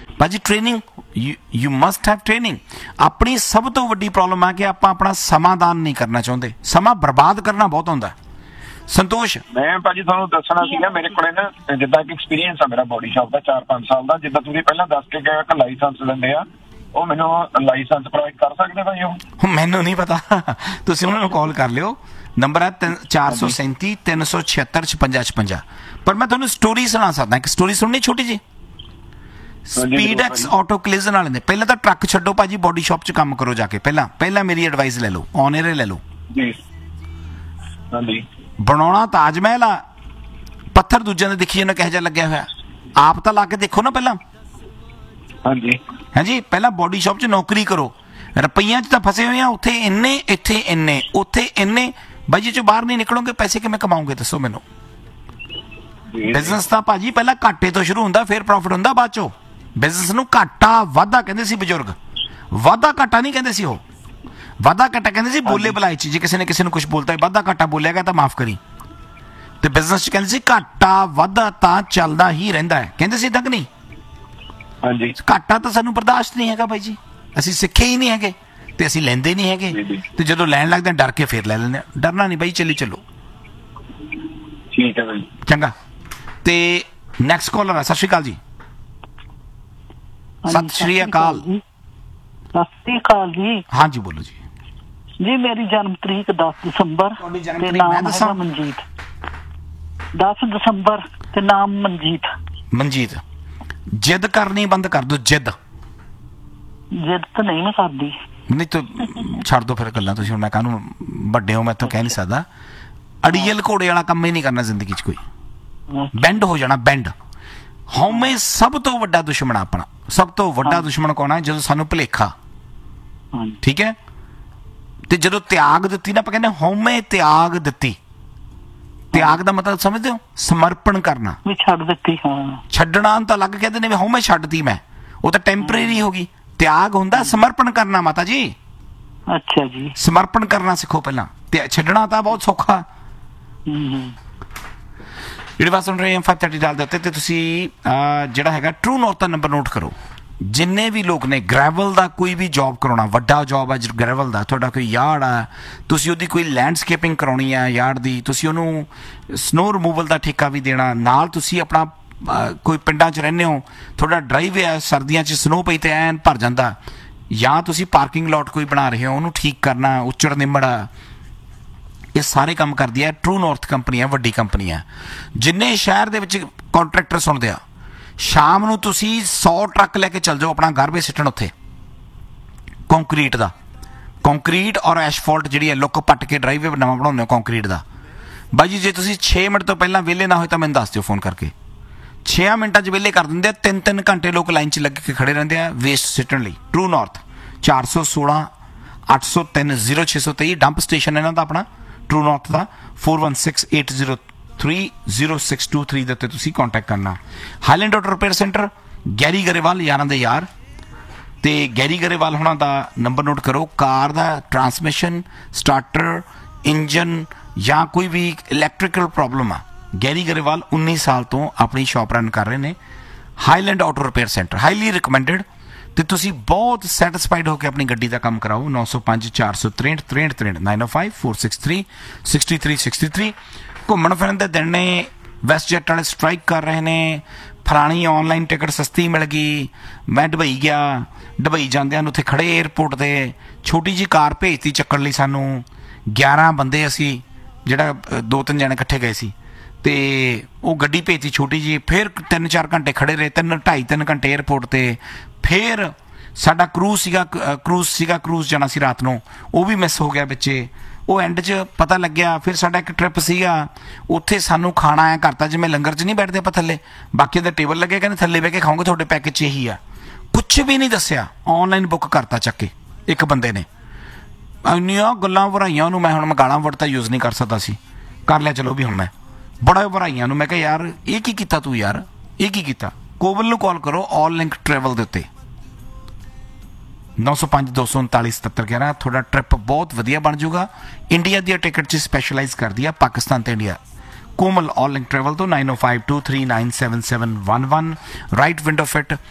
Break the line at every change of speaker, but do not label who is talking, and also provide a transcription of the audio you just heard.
ਭਾਜੀ training you must have training. ਆਪਣੀ ਸਭ ਤੋਂ ਵੱਡੀ ਪ੍ਰੋਬਲਮ ਹੈ ਕਿ ਆਪਾਂ ਆਪਣਾ ਸਮਾਂ ਦਾਨ ਨਹੀਂ ਕਰਨਾ ਚਾਹੁੰਦੇ। ਸਮਾਂ ਬਰਬਾਦ ਕਰਨਾ ਬਹੁਤ ਹੁੰਦਾ। ਸੰਤੋਸ਼,
ਮੈਂ ਭਾਜੀ ਤੁਹਾਨੂੰ ਦੱਸਣਾ ਸੀਗਾ, ਮੇਰੇ ਕੋਲੇ ਨਾ ਜਿੱਦਾਂ ਕਿ ਐਕਸਪੀਰੀਅੰਸ ਆ ਮੇਰਾ ਬੋਡੀ ਸ਼ਾਪ ਦਾ 4-5 ਸਾਲ ਦਾ। ਜਿੱਦਾਂ ਤੁਸੀਂ ਪਹਿਲਾਂ ਦੱਸ ਕੇ ਗਏ ਕਿ ਲਾਇਸੈਂਸ ਦਿੰਦੇ ਆ, ਉਹ ਮੈਨੂੰ ਲਾਇਸੈਂਸ ਪ੍ਰੋਵਾਈਡ ਕਰ ਸਕਦੇ ਭਾਈ? ਉਹ
ਮੈਨੂੰ ਨਹੀਂ ਪਤਾ, ਤੁਸੀਂ ਉਹਨਾਂ ਨੂੰ ਕਾਲ ਕਰ ਲਿਓ। ਨੰਬਰ ਹੈ 437 376 5656। ਪਰ ਮੈਂ ਤੁਹਾਨੂੰ ਸਟੋਰੀ ਸੁਣਾ ਸਕਦਾ। ਇੱਕ ਸਟੋਰੀ ਸੁਣਨੀ ਛੋਟੀ ਜੀ। ਸਪੀਡਐਕਸ ਆਟੋ ਕਲੀਜ਼ਨ ਵਾਲੇ ਨੇ। ਪਹਿਲਾਂ ਤਾਂ ਟਰੱਕ ਛੱਡੋ ਭਾਜੀ, ਬੋਡੀ ਸ਼ਾਪ 'ਚ ਕੰਮ ਕਰੋ ਜਾ ਕੇ। ਪਹਿਲਾਂ ਮੇਰੀ ਐਡਵਾਈਸ ਲੈ ਲਓ, ਔਨ ਏਅਰ ਲੈ ਲਓ
ਜੀ। ਹਾਂਜੀ,
ਬਣਾਉਣਾ ਤਾਜ ਮਹਿਲ ਆ, ਪੱਥਰ ਦੂਜਿਆਂ ਦੇ ਦੇਖੀ ਜਾਂਦਾ ਕਿਹੋ ਜਿਹਾ ਲੱਗਿਆ ਹੋਇਆ। ਆਪ ਤਾਂ ਲਾ ਕੇ ਦੇਖੋ ਨਾ ਪਹਿਲਾਂ।
ਹਾਂਜੀ
ਹਾਂਜੀ, ਪਹਿਲਾਂ ਬੋਡੀ ਸ਼ਾਪ 'ਚ ਨੌਕਰੀ ਕਰੋ। ਰੁਪਈਆਂ 'ਚ ਤਾਂ ਫਸੇ ਹੋਏ ਆ, ਉੱਥੇ ਇੰਨੇ, ਇੱਥੇ ਇੰਨੇ, ਉੱਥੇ ਇੰਨੇ। ਬਾਈ ਜੀ 'ਚੋਂ ਬਾਹਰ ਨਹੀਂ ਨਿਕਲੋਗੇ, ਪੈਸੇ ਕਿਵੇਂ ਕਮਾਓਗੇ ਦੱਸੋ ਮੈਨੂੰ? ਬਿਜ਼ਨਸ ਤਾਂ ਭਾਜੀ ਪਹਿਲਾਂ ਘਾਟੇ ਤੋਂ ਸ਼ੁਰੂ ਹੁੰਦਾ, ਫਿਰ ਪ੍ਰੋਫਿਟ ਹੁੰਦਾ ਬਾਅਦ 'ਚੋਂ। ਬਿਜ਼ਨਸ ਨੂੰ ਘਾਟਾ ਵਾਧਾ ਕਹਿੰਦੇ ਸੀ ਬਜ਼ੁਰਗ, ਵਾਧਾ ਘਾਟਾ ਨਹੀਂ ਕਹਿੰਦੇ ਸੀ। ਉਹ ਵਾਧਾ ਘਾਟਾ ਕਹਿੰਦੇ ਸੀ ਬੋਲੇ ਬੁਲਾਏ 'ਚ। ਜੇ ਕਿਸੇ ਨੇ ਕਿਸੇ ਨੂੰ ਕੁਝ ਬੋਲਤਾ, ਵਾਧਾ ਘਾਟਾ ਬੋਲਿਆ ਗਿਆ ਤਾਂ ਮਾਫ ਕਰੀ। ਤੇ ਬਿਜ਼ਨਸ 'ਚ ਕਹਿੰਦੇ ਸੀ ਘਾਟਾ ਵਾਧਾ ਤਾਂ ਚੱਲਦਾ ਹੀ ਰਹਿੰਦਾ ਹੈ, ਕਹਿੰਦੇ ਸੀ ਏਦਾਂ ਕਿ ਨਹੀਂ?
ਹਾਂਜੀ।
ਘਾਟਾ ਤਾਂ ਸਾਨੂੰ ਬਰਦਾਸ਼ਤ ਨਹੀਂ ਹੈਗਾ ਬਾਈ ਜੀ, ਅਸੀਂ ਸਿੱਖੇ ਹੀ ਨਹੀਂ ਹੈਗੇ ਤੇ ਅਸੀਂ ਲੈਂਦੇ ਨਹੀਂ ਹੈਗੇ। ਤੇ ਜਦੋਂ ਲੈਣ ਲੱਗਦੇ ਆ ਡਰ ਕੇ ਫੇਰ ਲੈ ਲੈਂਦੇ ਆ। ਡਰਨਾ ਨਹੀਂ ਬਾਈ, ਚੱਲੀ ਚੱਲੋ।
ਠੀਕ ਹੈ ਬਾਈ,
ਚੰਗਾ। ਤੇ ਨੈਕਸਟ ਕਾਲਰ ਹੈ। ਸਤਿ ਸ਼੍ਰੀ ਅਕਾਲ ਜੀ। ਸਤਿ ਸ਼੍ਰੀ ਅਕਾਲ।
ਸਤਿ ਸ਼੍ਰੀ ਅਕਾਲ ਜੀ।
ਹਾਂਜੀ ਬੋਲੋ ਜੀ।
ਜੀ ਮੇਰੀ ਜਨਮ ਤਰੀਕ 10 ਦਸੰਬਰ ਤੇ ਨਾਮ ਹੈ ਮਨਜੀਤ। 10 ਦਸੰਬਰ ਤੇ ਨਾਮ ਮਨਜੀਤ।
ਮਨਜੀਤ, ਜਿੱਦ ਕਰਨੀ ਬੰਦ ਕਰ ਦੋ। ਜਿੱਦ
ਤਾਂ ਨਹੀਂ ਮੈਂ ਕਰਦੀ।
ਨਹੀਂ ਤਾਂ ਛੱਡ ਦੋ ਫਿਰ ਗੱਲਾਂ। ਤੁਸੀਂ ਹੁਣ ਮੈਂ ਕਾਹਨੂੰ ਵੱਡੇ ਹੋ, ਮੈਂ ਇੱਥੋਂ ਕਹਿ ਨਹੀਂ ਸਕਦਾ। ਅੜੀਅਲ ਘੋੜੇ ਵਾਲਾ ਕੰਮ ਹੀ ਨਹੀਂ ਕਰਨਾ ਜ਼ਿੰਦਗੀ 'ਚ ਕੋਈ। ਬੈਂਡ ਹੋ ਜਾਣਾ, ਬੈਂਡ। ਹਉਮੈ ਸਭ ਤੋਂ ਵੱਡਾ ਦੁਸ਼ਮਣ ਆਪਣਾ। ਸਭ ਤੋਂ ਵੱਡਾ ਦੁਸ਼ਮਣ ਕੌਣ ਹੈ? ਜਦੋਂ ਸਾਨੂੰ ਭੁਲੇਖਾ। ਠੀਕ ਹੈ। ਤੇ ਜਦੋਂ ਤਿਆਗ ਦਿੱਤੀ ਨਾ, ਆਪਾਂ ਕਹਿੰਦੇ ਹਉਮੈ ਤਿਆਗ ਦਿੱਤੀ। ਤਿਆਗ ਦਾ ਮਤਲਬ ਸਮਝਦੇ ਹੋ? ਸਮਰਪਣ ਕਰਨਾ।
ਛੱਡ ਦਿੱਤੀ। ਹਾਂ,
ਛੱਡਣਾ ਤਾਂ ਅਲੱਗ ਕਹਿੰਦੇ ਨੇ, ਹਉਮੈ ਛੱਡਦੀ ਮੈਂ, ਉਹ ਤਾਂ ਟੈਂਪਰੇਰੀ ਹੋ ਗਈ। ਤਿਆਗ ਹੁੰਦਾ ਸਮਰਪਣ ਕਰਨਾ ਮਾਤਾ ਜੀ।
ਅੱਛਾ ਜੀ।
ਸਮਰਪਣ ਕਰਨਾ ਸਿੱਖੋ ਪਹਿਲਾਂ, ਤੇ ਛੱਡਣਾ ਤਾਂ ਬਹੁਤ ਸੌਖਾ। ਜਿਹੜੇ ਬਾਤ ਸੁਣ ਰਹੇ ਆ 530 ਡਾਲ ਦੇ ਉੱਤੇ। ਤੇ ਤੁਸੀਂ ਜਿਹੜਾ ਹੈਗਾ ਟਰੂ ਨੌਰਥ ਦਾ ਨੰਬਰ ਨੋਟ ਕਰੋ। ਜਿੰਨੇ ਵੀ ਲੋਕ ਨੇ ਗ੍ਰੈਵਲ ਦਾ ਕੋਈ ਵੀ ਜੌਬ ਕਰਾਉਣਾ, ਵੱਡਾ ਜੌਬ ਹੈ ਗ੍ਰੈਵਲ ਦਾ, ਤੁਹਾਡਾ ਕੋਈ ਯਾਰਡ ਆ, ਤੁਸੀਂ ਉਹਦੀ ਕੋਈ ਲੈਂਡਸਕੇਪਿੰਗ ਕਰਾਉਣੀ ਹੈ ਯਾਰਡ ਦੀ, ਤੁਸੀਂ ਉਹਨੂੰ ਸਨੋ ਰਿਮੂਵਲ ਦਾ ਠੇਕਾ ਵੀ ਦੇਣਾ, ਨਾਲ ਤੁਸੀਂ ਆਪਣਾ ਕੋਈ ਪਿੰਡਾਂ 'ਚ ਰਹਿੰਦੇ ਹੋ, ਤੁਹਾਡਾ ਡਰਾਈਵ ਹੈ, ਸਰਦੀਆਂ 'ਚ ਸਨੋ ਪਈ ਤੇ ਐਨ ਭਰ ਜਾਂਦਾ, ਜਾਂ ਤੁਸੀਂ ਪਾਰਕਿੰਗ ਲੋਟ ਕੋਈ ਬਣਾ ਰਹੇ ਹੋ, ਉਹਨੂੰ ਠੀਕ ਕਰਨਾ, ਉੱਚੜ ਨਿੰਮੜ, ਇਹ ਸਾਰੇ ਕੰਮ ਕਰਦੀ ਹੈ ਟਰੂ ਨੌਰਥ ਕੰਪਨੀ ਹੈ, ਵੱਡੀ ਕੰਪਨੀ ਹੈ। ਜਿੰਨੇ ਸ਼ਹਿਰ ਦੇ ਵਿੱਚ ਕੰਟਰੈਕਟਰ ਸੁਣਦੇ ਆ, ਸ਼ਾਮ ਨੂੰ ਤੁਸੀਂ 100 ਟਰੱਕ ਲੈ ਕੇ ਚੱਲ ਜਾਓ ਆਪਣਾ ਗਾਰਬੇਜ ਸਿੱਟਣ ਉੱਥੇ, ਕੰਕਰੀਟ ਦਾ। ਕੰਕਰੀਟ ਔਰ ਐਸ਼ਫਾਲਟ ਜਿਹੜੀ ਹੈ, ਲੁੱਕ ਪੱਟ ਕੇ ਡਰਾਈਵੇ ਨਵਾਂ ਬਣਾਉਂਦੇ ਹੋ ਕੰਕਰੀਟ ਦਾ। ਬਾਈ ਜੀ ਜੇ ਤੁਸੀਂ 6 ਮਿੰਟ ਤੋਂ ਪਹਿਲਾਂ ਵਿਹਲੇ ਨਾ ਹੋਏ ਤਾਂ ਮੈਨੂੰ ਦੱਸ ਦਿਓ ਫੋਨ ਕਰਕੇ। 6 ਮਿੰਟਾਂ 'ਚ ਵਿਹਲੇ ਕਰ ਦਿੰਦੇ ਆ। 3-3 ਘੰਟੇ ਲੋਕ ਲਾਈਨ 'ਚ ਲੱਗ ਕੇ ਖੜੇ ਰਹਿੰਦੇ ਆ ਵੇਸਟ ਸਿੱਟਣ ਲਈ। ਟਰੂ ਨੌਰਥ 416 803 0623 ਡੰਪ ਸਟੇਸ਼ਨ ਇਹਨਾਂ ਦਾ ਆਪਣਾ ਟਰੂ ਨੌਰਥ ਦਾ। 4168030623 ਦੇ ਉੱਤੇ ਤੁਸੀਂ ਕੰਟੈਕਟ ਕਰਨਾ। Highland auto repair centre, Garry Grewal, ਯਾਰਾਂ ਦੇ ਯਾਰ। ਤੇ ਗੈਰੀ ਗਰੇਵਾਲ ਹੋਣਾ ਦਾ ਨੰਬਰ ਨੋਟ ਕਰੋ। ਕਾਰ ਦਾ ਟਰਾਂਸਮਿਸ਼ਨ, ਸਟਾਰਟਰ, ਇੰਜਨ ਜਾਂ ਕੋਈ ਵੀ ਇਲੈਕਟ੍ਰੀਕਲ ਪ੍ਰੋਬਲਮ ਆ, ਗੈਰੀ ਗਰੇਵਾਲ 19 ਸਾਲ ਤੋਂ ਆਪਣੀ ਸ਼ਾਪ ਰਨ ਕਰ ਰਹੇ ਨੇ। Highland auto repair centre, highly recommended. ਤੇ ਤੁਸੀਂ ਬਹੁਤ ਸੈਟਿਸਫਾਈਡ ਹੋ ਕੇ ਆਪਣੀ ਗੱਡੀ ਦਾ ਕੰਮ ਕਰਾਓ। 905 463 6363 905 463 6363। ਘੁੰਮਣ ਫਿਰਨ ਦੇ ਦਿਨ ਨੇ, ਵੈਸਟ ਜੈਟ ਵਾਲੇ ਸਟ੍ਰਾਈਕ ਕਰ ਰਹੇ ਨੇ, ਫਲਾਣੀ ਆਨਲਾਈਨ ਟਿਕਟ ਸਸਤੀ ਮਿਲ ਗਈ, ਮੈਂ ਦੁਬਈ ਗਿਆ, ਦੁਬਈ ਜਾਂਦਿਆਂ ਨੂੰ ਉੱਥੇ ਖੜੇ ਏਅਰਪੋਰਟ 'ਤੇ ਛੋਟੀ ਜਿਹੀ ਕਾਰ ਭੇਜਤੀ ਚੱਕਣ ਲਈ ਸਾਨੂੰ। 11 ਬੰਦੇ ਅਸੀਂ, ਜਿਹੜਾ 2-3 ਜਣੇ ਇਕੱਠੇ ਗਏ ਸੀ, ਤੇ ਉਹ ਗੱਡੀ ਭੇਜਤੀ ਛੋਟੀ ਜਿਹੀ। ਫਿਰ 3-4 ਘੰਟੇ ਖੜੇ ਰਹੇ, 2.5-3 ਘੰਟੇ ਏਅਰਪੋਰਟ 'ਤੇ। ਫਿਰ ਸਾਡਾ ਕਰੂਜ਼ ਜਾਣਾ ਸੀ ਰਾਤ ਨੂੰ, ਉਹ ਵੀ ਮਿਸ ਹੋ ਗਿਆ ਵਿੱਚੇ। ਉਹ ਐਂਡ 'ਚ ਪਤਾ ਲੱਗਿਆ। ਫਿਰ ਸਾਡਾ ਇੱਕ ਟ੍ਰਿਪ ਸੀਗਾ, ਉੱਥੇ ਸਾਨੂੰ ਖਾਣਾ ਆਇਆ ਕਰਤਾ, ਜਿਵੇਂ ਲੰਗਰ 'ਚ ਨਹੀਂ ਬੈਠਦੇ ਆਪਾਂ ਥੱਲੇ, ਬਾਕੀ ਦੇ ਟੇਬਲ ਲੱਗੇ, ਕਹਿੰਦੇ ਥੱਲੇ ਬਹਿ ਕੇ ਖਾਓਗੇ, ਤੁਹਾਡੇ ਪੈਕੇਜ 'ਚ ਇਹੀ ਆ। ਕੁਛ ਵੀ ਨਹੀਂ ਦੱਸਿਆ, ਆਨਲਾਈਨ ਬੁੱਕ ਕਰਤਾ ਚੱਕ ਕੇ ਇੱਕ ਬੰਦੇ ਨੇ। ਇੰਨੀਆਂ ਗੱਲਾਂ ਵਰਾਈਆਂ ਉਹਨੂੰ, ਮੈਂ ਹੁਣ ਗਾਲਾਂ ਵਰਡ ਤਾਂ ਯੂਜ਼ ਨਹੀਂ ਕਰ ਸਕਦਾ ਸੀ, ਕਰ ਲਿਆ ਚਲੋ ਵੀ ਹੁਣ ਮੈਂ ਬੜਾ ਵਰਾਈਆਂ ਨੂੰ। ਮੈਂ ਕਿਹਾ ਯਾਰ ਇਹ ਕੀ ਕੀਤਾ ਤੂੰ, ਯਾਰ ਇਹ ਕੀ ਕੀਤਾ। ਕੋਵਲ ਨੂੰ ਕਾਲ ਕਰੋ ਆਲ ਲਿੰਕ ਟਰੈਵਲ ਦੇ ਉੱਤੇ, 905 239 7711। ਤੁਹਾਡਾ ਟ੍ਰਿਪ ਬਹੁਤ ਵਧੀਆ ਬਣ ਜਾਊਗਾ। ਇੰਡੀਆ ਦੀਆਂ ਟਿਕਟ 'ਚ ਸਪੈਸ਼ਲਾਈਜ਼ ਕਰਦੀ ਆ, ਪਾਕਿਸਤਾਨ ਤੇ ਇੰਡੀਆ। ਕੋਮਲ ਆਲ ਲਿੰਕ ਟਰੈਵਲ ਤੋਂ 9052397711 ਰਾਈਟ ਵਿੰਡੋ ਫਿਟ